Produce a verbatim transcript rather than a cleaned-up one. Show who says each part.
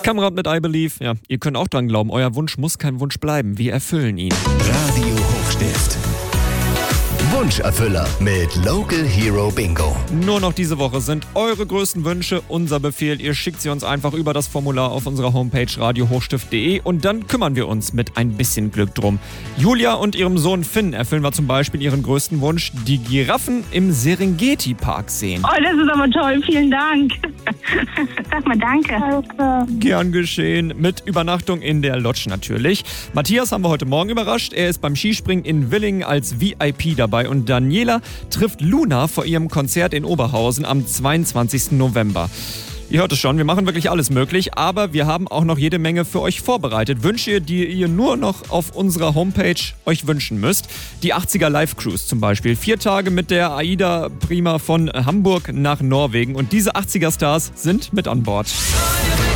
Speaker 1: Kamerad mit I Believe. Ja, ihr könnt auch dran glauben, euer Wunsch muss kein Wunsch bleiben. Wir erfüllen ihn.
Speaker 2: Radio Hochstift. Wunscherfüller mit Local Hero Bingo.
Speaker 1: Nur noch diese Woche sind eure größten Wünsche unser Befehl. Ihr schickt sie uns einfach über das Formular auf unserer Homepage radio hochstift punkt de und dann kümmern wir uns mit ein bisschen Glück drum. Julia und ihrem Sohn Finn erfüllen wir zum Beispiel ihren größten Wunsch, die Giraffen im Serengeti-Park sehen.
Speaker 3: Oh, das ist aber toll. Vielen Dank. Sag mal danke.
Speaker 4: Danke.
Speaker 1: Gern geschehen. Mit Übernachtung in der Lodge natürlich. Matthias haben wir heute Morgen überrascht. Er ist beim Skispringen in Willingen als V I P dabei. Und Daniela trifft Luna vor ihrem Konzert in Oberhausen am zweiundzwanzigsten November. Ihr hört es schon, wir machen wirklich alles möglich, aber wir haben auch noch jede Menge für euch vorbereitet. Wünsche, die ihr nur noch auf unserer Homepage euch wünschen müsst. Die achtziger Live Cruise zum Beispiel. Vier Tage mit der Aida Prima von Hamburg nach Norwegen. Und diese achtziger Stars sind mit an Bord.